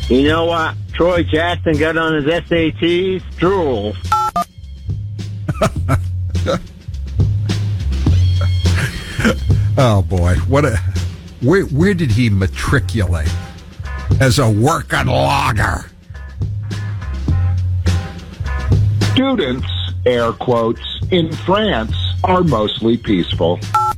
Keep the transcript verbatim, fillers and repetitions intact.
You know what Troy Jackson got on his S A Ts? Drool. Oh, boy. What a... Where, where did he matriculate as a working logger? Students, air quotes, in France are mostly peaceful.